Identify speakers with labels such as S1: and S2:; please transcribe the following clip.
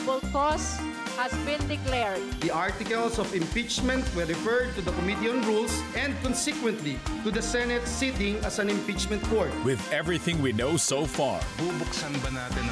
S1: probable cause has been declared.
S2: The articles of impeachment were referred to the Committee on Rules and consequently to the Senate sitting as an impeachment court.
S3: With everything we know so far,
S4: Bubuksan ba natin